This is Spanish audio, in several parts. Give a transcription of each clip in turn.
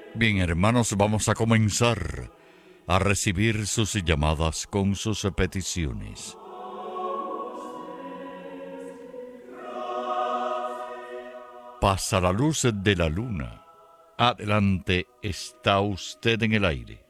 Bien, hermanos, vamos a comenzar a recibir sus llamadas con sus peticiones. Pasa la luz de la luna. Adelante, está usted en el aire.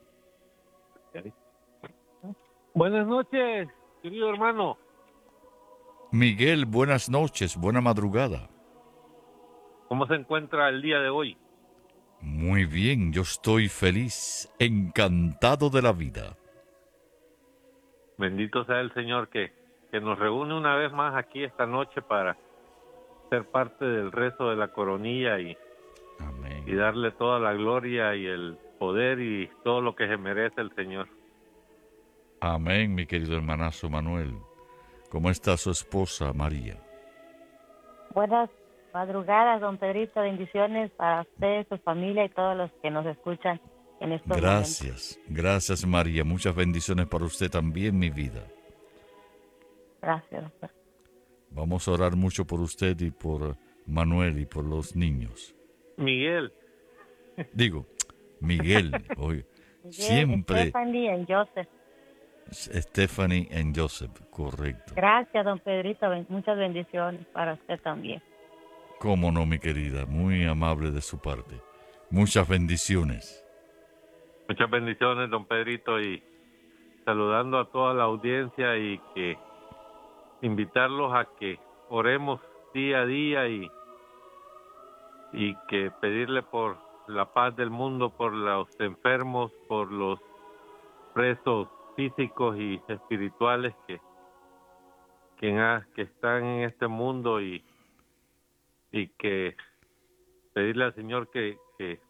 Buenas noches, querido hermano. Miguel, buenas noches, buena madrugada. ¿Cómo se encuentra el día de hoy? Muy bien, yo estoy feliz, encantado de la vida. Bendito sea el Señor que nos reúne una vez más aquí esta noche para ser parte del rezo de la coronilla y Amén. darle toda la gloria y el poder y todo lo que se merece el Señor. Amén, mi querido hermanazo Manuel. ¿Cómo está su esposa María? Buenas madrugadas, don Pedrito. Bendiciones para usted, su familia y todos los que nos escuchan en estos momentos. Gracias María, muchas bendiciones para usted también, mi vida. Gracias, doctor. Vamos a orar mucho por usted y por Manuel y por los niños. Miguel, Digo, Miguel, hoy Miguel, siempre Stephanie y Joseph. Stephanie y Joseph, correcto. Gracias, don Pedrito. Muchas bendiciones para usted también. Cómo no, mi querida, muy amable de su parte. Muchas bendiciones. muchas bendiciones, don Pedrito, y saludando a toda la audiencia y que invitarlos a que oremos día a día y que pedirle por la paz del mundo, por los enfermos, por los presos físicos y espirituales que están en este mundo y que pedirle al Señor que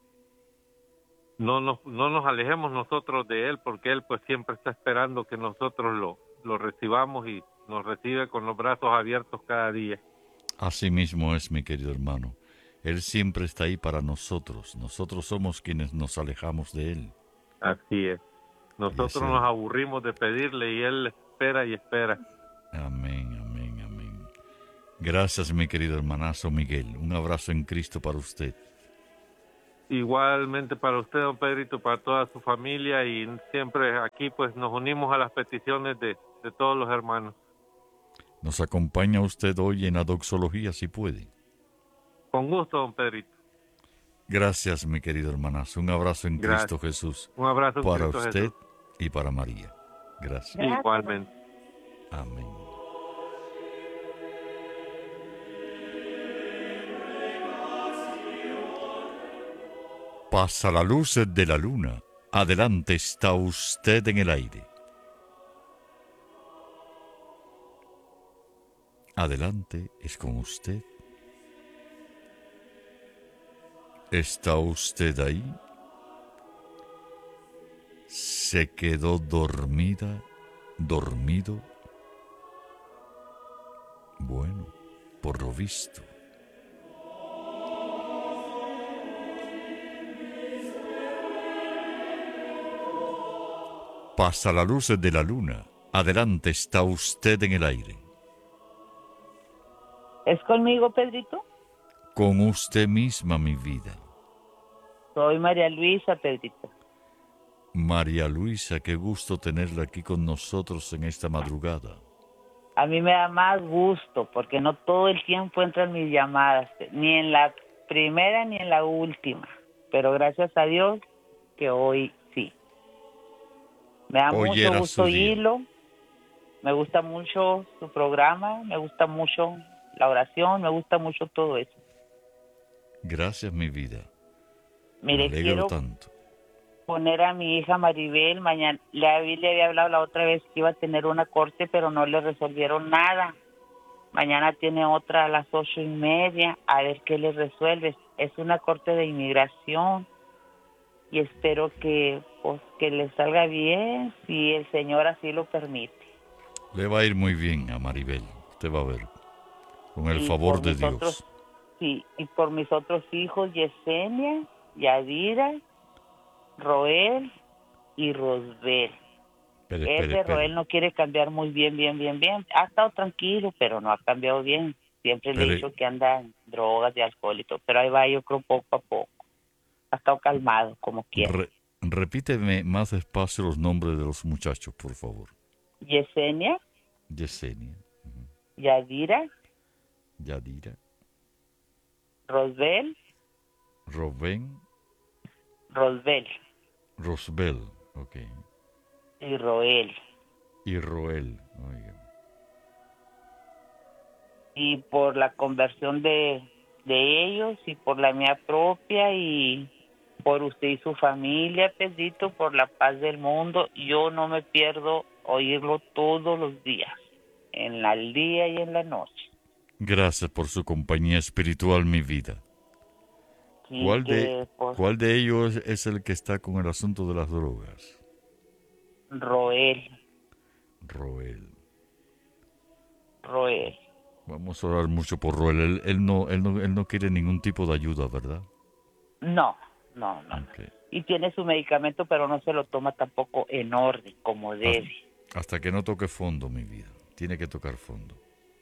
no nos alejemos nosotros de Él, porque Él pues siempre está esperando que nosotros lo recibamos y nos recibe con los brazos abiertos cada día. Así mismo es, mi querido hermano. Él siempre está ahí para nosotros. Nosotros somos quienes nos alejamos de Él. Así es. Y es Nosotros nos Él. aburrimos de pedirle y Él espera y espera. Amén, amén, amén. Gracias, mi querido hermanazo Miguel. Un abrazo en Cristo para usted. Igualmente para usted, don Pedrito, para toda su familia, y siempre aquí pues nos unimos a las peticiones de todos los hermanos. Nos acompaña usted hoy en la doxología, si puede. Con gusto, don Pedrito. Gracias, mi querido hermanazo. Un abrazo en Cristo Gracias. Jesús. Un abrazo en Para Cristo usted Jesús. y para María. Gracias. Gracias, Igualmente. Amén. Pasa la luz de la luna. Adelante, está usted en el aire. Adelante, es con usted. ¿Está usted ahí? ¿Se quedó dormida, dormido? Bueno, por lo visto. Pasa la luz de la luna. Adelante, está usted en el aire. ¿Es conmigo, Pedrito? Con usted misma, mi vida. Soy María Luisa, Pedrito. María Luisa, qué gusto tenerla aquí con nosotros en esta madrugada. A mí me da más gusto porque no todo el tiempo entran mis llamadas, ni en la primera ni en la última. Pero gracias a Dios que hoy sí. Me da Hoy mucho era su gusto día. oírlo. Me gusta mucho su programa, me gusta mucho la oración, me gusta mucho todo eso. Gracias, mi vida. Me Mire, alegro quiero tanto. poner a mi hija Maribel. Mañana le había hablado la otra vez que iba a tener una corte, pero no le resolvieron nada. Mañana tiene otra a las 8:30, a ver qué le resuelves. Es una corte de inmigración y espero que pues que le salga bien si el Señor así lo permite. Le va a ir muy bien a Maribel. Usted va a ver. Con el Y favor por de mis otros, Dios. sí, y por mis otros hijos, Yesenia, Yadira, Roel y Rosbel. Ese Espere. Roel no quiere cambiar muy bien. Ha estado tranquilo, pero no ha cambiado bien. Siempre le he Espere, dicho que anda en drogas y alcohol y todo, pero ahí va, yo creo, poco a poco. ha estado calmado, como quiera. Repíteme más despacio los nombres de los muchachos, por favor. Yesenia, Yesenia, Yadira, Yadira, Rosbel, Rubén, Rosbel Rosbel, ok, y Roel. y Roel, oiga. Y por la conversión de ellos y por la mía propia y por usted y su familia, Pedrito, por la paz del mundo, yo no me pierdo oírlo todos los días, en el día y en la noche. Gracias por su compañía espiritual, mi vida. Sí, ¿Cuál de ellos es el que está con el asunto de las drogas? Roel. Roel. Vamos a orar mucho por Roel. Él no quiere ningún tipo de ayuda, ¿verdad? No. Okay. Y tiene su medicamento, pero no se lo toma tampoco en orden, como debe. Hasta que no toque fondo, mi vida. Tiene que tocar fondo.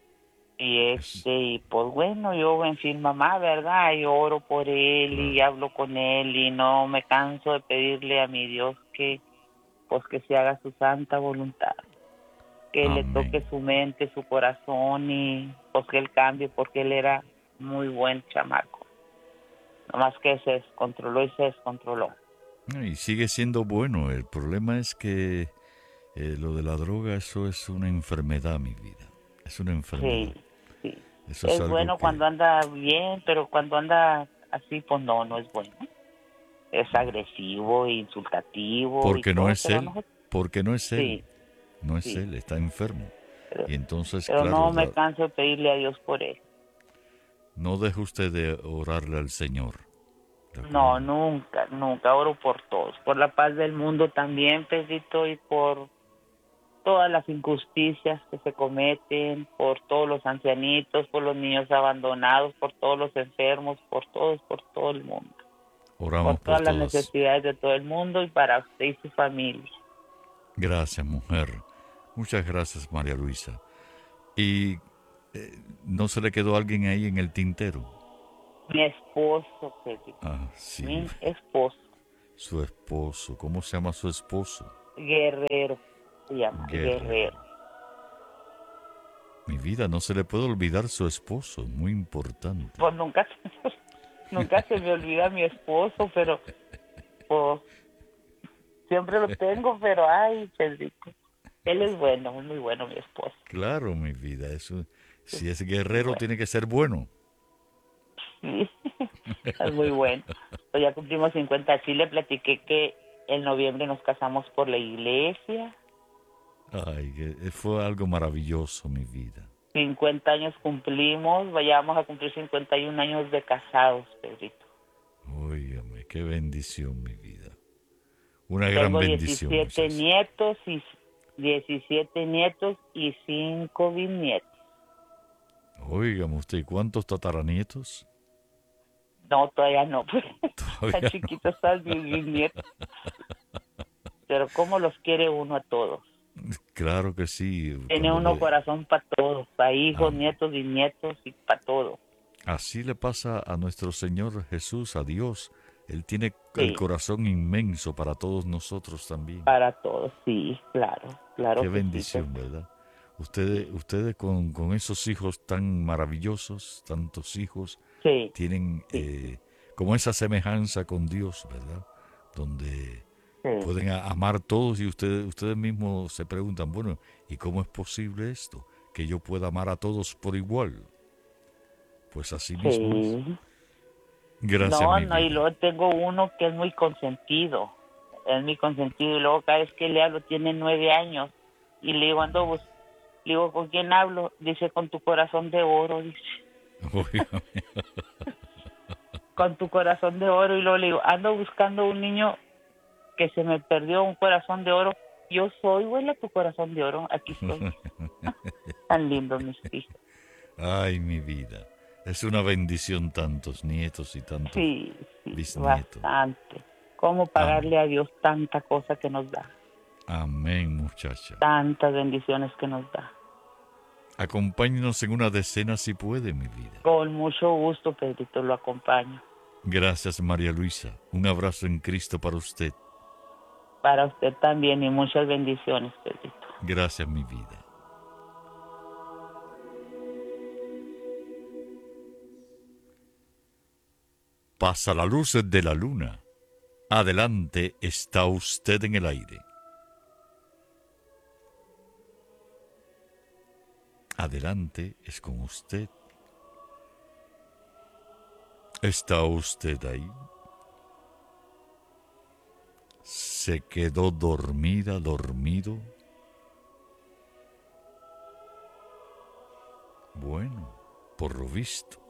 Y pues bueno, yo, en fin, mamá, ¿verdad? Yo oro por él y hablo con él y no me canso de pedirle a mi Dios que se haga su santa voluntad. Que Amén. le toque su mente, su corazón y pues que él cambie, porque él era muy buen chamaco. Nomás que se descontroló. Y sigue siendo bueno. El problema es que lo de la droga, eso es una enfermedad, mi vida. Es una enfermedad. Sí. Eso es bueno cuando anda bien, pero cuando anda así, pues no es bueno. Es agresivo, insultativo. Porque no es él. No, porque no es él. Sí. No es él, está enfermo. Y entonces, pero claro, no me canso de pedirle a Dios por él. No deje usted de orarle al Señor. No, nunca. Oro por todos. Por la paz del mundo también, Pedrito, y por todas las injusticias que se cometen, por todos los ancianitos, por los niños abandonados, por todos los enfermos, por todo el mundo. Oramos por todas las necesidades de todo el mundo y para usted y su familia. Gracias, mujer. Muchas gracias, María Luisa. ¿Y no se le quedó alguien ahí en el tintero? Mi esposo, Pedrito. Sí. Mi esposo. Su esposo. ¿Cómo se llama su esposo? Guerrero. Se llama Guerrero. Mi vida, no se le puede olvidar su esposo. Muy importante. Pues nunca se me olvida mi esposo, pero pues siempre lo tengo, pero ay, Pedrito. Él es bueno, muy bueno, mi esposo. Claro, mi vida. Eso, si es guerrero, tiene que ser bueno. Sí, es muy bueno. Pues ya cumplimos 50. Así le platiqué que en noviembre nos casamos por la iglesia. Ay, fue algo maravilloso, mi vida. 50 años cumplimos, vayamos a cumplir 51 años de casados, Pedrito. Óigame, qué bendición, mi vida. Una gran bendición. 17 nietos y 5 bisnietos. Óigame usted, ¿cuántos tataranietos? No, todavía no, pues. Tan chiquitos están mis bisnietos. Pero cómo los quiere uno a todos. Claro que sí. Tiene uno corazón para todos, para hijos, nietos, bisnietos y para todo. Así le pasa a nuestro Señor Jesús, a Dios. Él tiene el corazón inmenso para todos nosotros también. Para todos, sí, claro. Qué bendición, sí, ¿verdad? Ustedes con esos hijos tan maravillosos, tantos hijos, tienen como esa semejanza con Dios, ¿verdad? Donde pueden amar todos y ustedes mismos se preguntan, bueno, ¿y cómo es posible esto? Que yo pueda amar a todos por igual. Pues así mismo es. Gracias, mi vida. Y luego tengo uno que es muy consentido. Es muy consentido y luego cada vez que le hablo tiene 9 años y le digo, ¿con quién hablo? Dice, con tu corazón de oro, dice. Con tu corazón de oro. Y luego le digo, ando buscando un niño que se me perdió, un corazón de oro. Yo soy, huele tu corazón de oro, aquí estoy. Tan lindo, mis hijos. Ay, mi vida. Es una bendición tantos nietos y tantos bisnietos. Bastante. ¿Cómo pagarle a Dios tanta cosa que nos da? Amén, muchacha. Tantas bendiciones que nos da. Acompáñenos en una decena si puede, mi vida. Con mucho gusto, Pedrito, lo acompaño. Gracias, María Luisa. Un abrazo en Cristo para usted. Para usted también y muchas bendiciones, Pedrito. Gracias, mi vida. Pasa la luz de la luna. Adelante, está usted en el aire. Adelante, es con usted. ¿Está usted ahí? ¿Se quedó dormida, dormido? Bueno, por lo visto,